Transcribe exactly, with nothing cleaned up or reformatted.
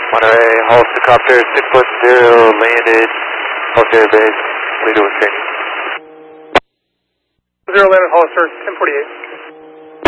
Monterey, Hollister copter, six foot zero, landed, Hollister Air Base, leader with training. Zero landed Hollister, ten forty-eight.